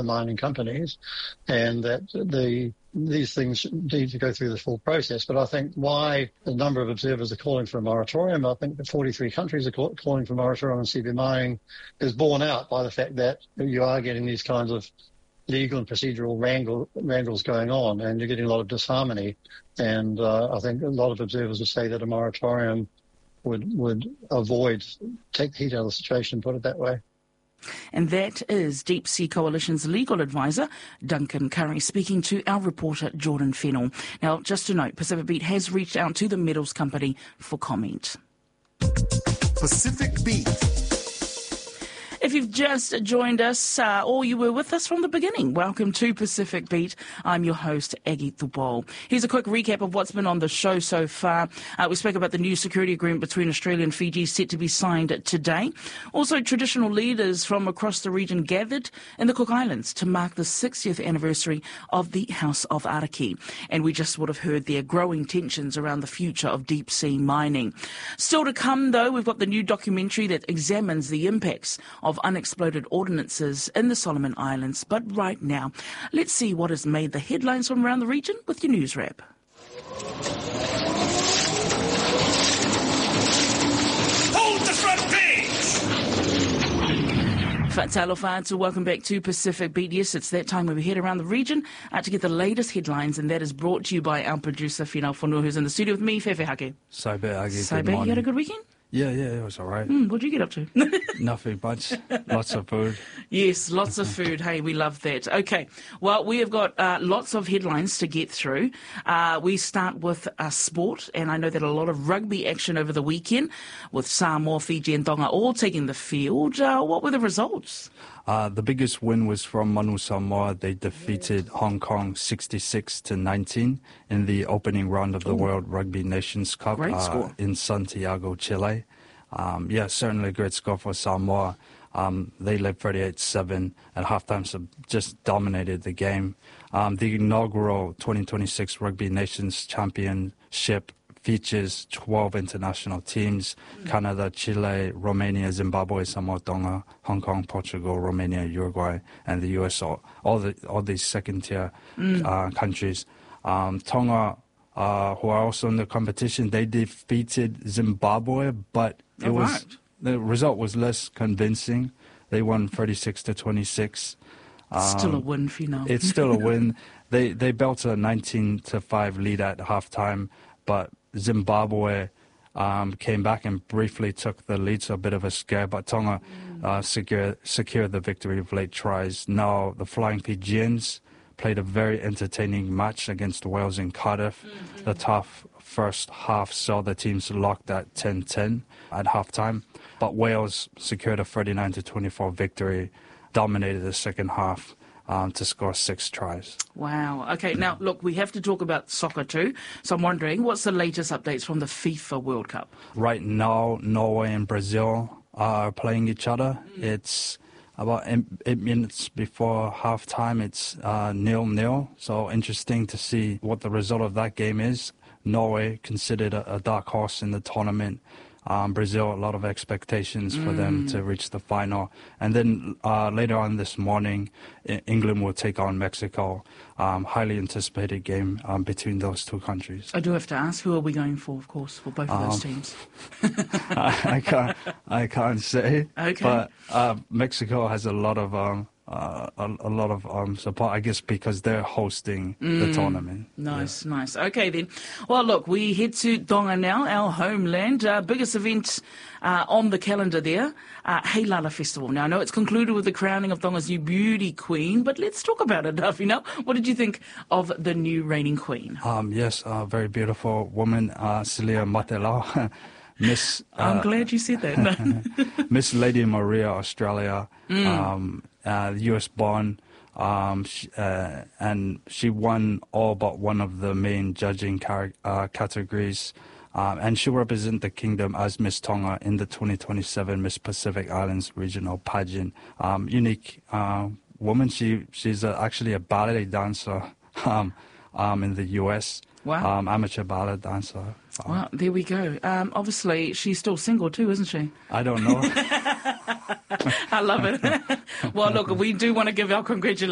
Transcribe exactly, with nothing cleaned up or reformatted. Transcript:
other mining companies, and that the these things need to go through the full process. But I think why a number of observers are calling for a moratorium, I think that forty-three countries are call, calling for a moratorium on seabed mining, is borne out by the fact that you are getting these kinds of legal and procedural wrangle, wrangles going on, and you're getting a lot of disharmony. And uh, I think a lot of observers would say that a moratorium would would avoid, take the heat out of the situation, put it that way. And that is Deep Sea Coalition's legal advisor, Duncan Curry, speaking to our reporter, Jordan Fennell. Now, just to note, Pacific Beat has reached out to the metals company for comment. Pacific Beat. If you've just joined us, uh, or you were with us from the beginning, welcome to Pacific Beat. I'm your host, Aggie Tupou. Here's a quick recap of what's been on the show so far. Uh, we spoke about the new security agreement between Australia and Fiji set to be signed today. Also, traditional leaders from across the region gathered in the Cook Islands to mark the sixtieth anniversary of the House of Araki. And we just would have heard there growing tensions around the future of deep sea mining. Still to come, though, we've got the new documentary that examines the impacts of of unexploded ordinances in the Solomon Islands. But right now, let's see what has made the headlines from around the region with your news wrap. Hold the front page! Fatalo Fatu, welcome back to Pacific Beat. Yes, it's that time where we head around the region uh, to get the latest headlines, and that is brought to you by our producer, Finau Whanua, who's in the studio with me, Fefe Hake. Sabe, Agi, Sabe, you had a good weekend? Yeah, yeah, it was all right. Mm, what did you get up to? Nothing much. Lots of food. Yes, lots of food. Hey, we love that. Okay, well, we have got uh, lots of headlines to get through. Uh, we start with uh, sport, and I know that a lot of rugby action over the weekend with Samoa, Fiji and Tonga all taking the field. Uh, what were the results? Uh, the biggest win was from Manu Samoa. They defeated Hong Kong sixty-six to nineteen in the opening round of the Ooh. World Rugby Nations Cup uh, in Santiago, Chile. Um, yeah, certainly a great score for Samoa. Um, they led thirty-eight seven at halftime, so just dominated the game. Um, the inaugural twenty twenty-six Rugby Nations Championship features twelve international teams: mm. Canada, Chile, Romania, Zimbabwe, Samoa, Tonga, Hong Kong, Portugal, Romania, Uruguay, and the U S. All, all, the, all these second-tier mm. uh, countries. Um, Tonga, uh, who are also in the competition, they defeated Zimbabwe, but it oh, was right. the result was less convincing. They won thirty-six to twenty-six. Um, still a win for you now. It's still a win. They they built a nineteen to five lead at halftime, but Zimbabwe um, came back and briefly took the lead, so a bit of a scare. But Tonga mm. uh, secured secured the victory with late tries. Now the Flying Fijians played a very entertaining match against Wales in Cardiff. Mm-hmm. The tough first half saw the teams locked at ten ten at halftime, but Wales secured a thirty-nine to twenty-four victory, dominated the second half. Um, to score six tries. Wow. Okay, now, look, we have to talk about soccer too. So I'm wondering, what's the latest updates from the FIFA World Cup? Right now, Norway and Brazil are playing each other. Mm. It's about eight minutes before halftime. It's uh, nil-nil. So interesting to see what the result of that game is. Norway considered a, a dark horse in the tournament. Um, Brazil, a lot of expectations for mm. them to reach the final. And then uh, later on this morning, I- England will take on Mexico. Um, highly anticipated game um, between those two countries. I do have to ask, who are we going for, of course, for both of um, those teams? I, I can't I can't say. Okay. But uh, Mexico has a lot of... Um, Uh, a, a lot of um, support, I guess, because they're hosting mm, the tournament. Nice, yeah. nice. Okay, then. Well, look, we head to Tonga now, our homeland. Uh, biggest event uh, on the calendar there, uh, Heilala Festival. Now, I know it's concluded with the crowning of Tonga's new beauty queen, but let's talk about it, Duffy. Now, what did you think of the new reigning queen? Um, yes, a very beautiful woman, uh, Silia Matelao. Miss, uh, I'm glad you said that. Miss Lady Maria Australia, mm. um, uh, U S born, um, she, uh, and she won all but one of the main judging car- uh, categories. Um, and she'll represent the kingdom as Miss Tonga in the twenty twenty-seven Miss Pacific Islands regional pageant. Um, unique uh, woman. She she's a, actually a ballet dancer um, um, in the U S. Wow. Um, amateur ballet dancer. Well, there we go. Um, obviously, she's still single too, isn't she? I don't know. I love it. Well, look, we do want to give our congratulations